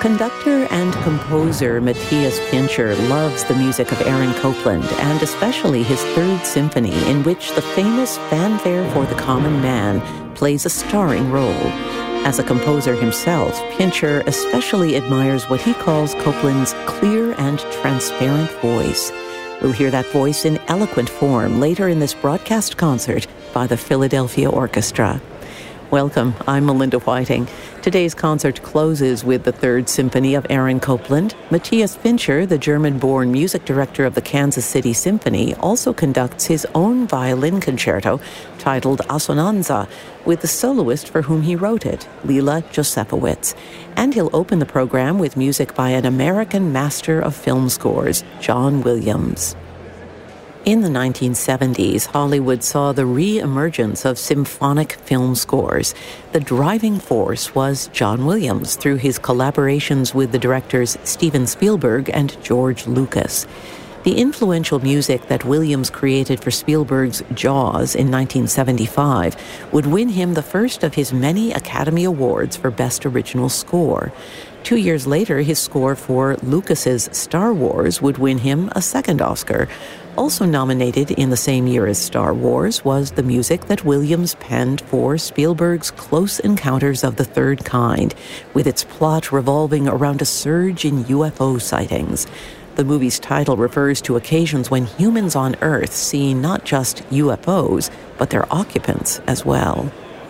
Conductor and composer Matthias Pincher loves the music of Aaron Copland, and especially his Third Symphony, in which the famous Fanfare for the Common Man plays a starring role. As a composer himself, Pincher especially admires what he calls Copland's clear and transparent voice. We'll hear that voice in eloquent form later in this broadcast concert by the Philadelphia Orchestra. Welcome, I'm Melinda Whiting. Today's concert closes with the Third Symphony of Aaron Copland. Matthias Pincher, the German-born music director of the Kansas City Symphony, also conducts his own violin concerto titled Assonanza, with the soloist for whom he wrote it, Lila Josefowicz. And he'll open the program with music by an American master of film scores, John Williams. In the 1970s, Hollywood saw the re-emergence of symphonic film scores. The driving force was John Williams through his collaborations with the directors Steven Spielberg and George Lucas. The influential music that Williams created for Spielberg's Jaws in 1975 would win him the first of his many Academy Awards for Best Original Score. 2 years later, his score for Lucas's Star Wars would win him a second Oscar. Also nominated in the same year as Star Wars was the music that Williams penned for Spielberg's Close Encounters of the Third Kind, with its plot revolving around a surge in UFO sightings. The movie's title refers to occasions when humans on Earth see not just UFOs, but their occupants as well.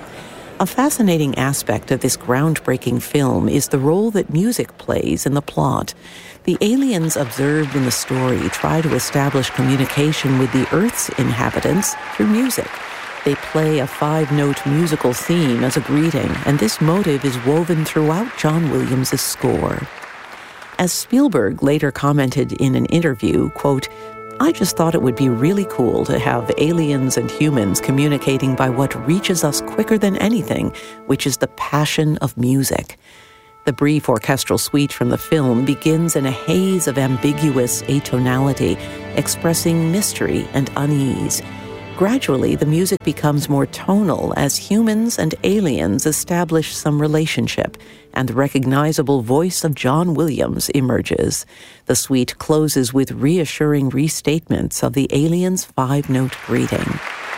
A fascinating aspect of this groundbreaking film is the role that music plays in the plot. The aliens observed in the story try to establish communication with the Earth's inhabitants through music. They play a 5-note musical theme as a greeting, and this motive is woven throughout John Williams' score. As Spielberg later commented in an interview, quote, "I just thought it would be really cool to have aliens and humans communicating by what reaches us quicker than anything, which is the passion of music." The brief orchestral suite from the film begins in a haze of ambiguous atonality, expressing mystery and unease. Gradually, the music becomes more tonal as humans and aliens establish some relationship, and the recognizable voice of John Williams emerges. The suite closes with reassuring restatements of the aliens' 5-note greeting.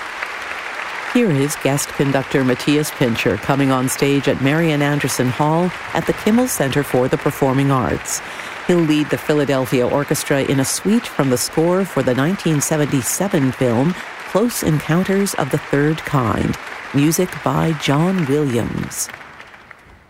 Here is guest conductor Matthias Pincher coming on stage at Marian Anderson Hall at the Kimmel Center for the Performing Arts. He'll lead the Philadelphia Orchestra in a suite from the score for the 1977 film Close Encounters of the Third Kind, music by John Williams.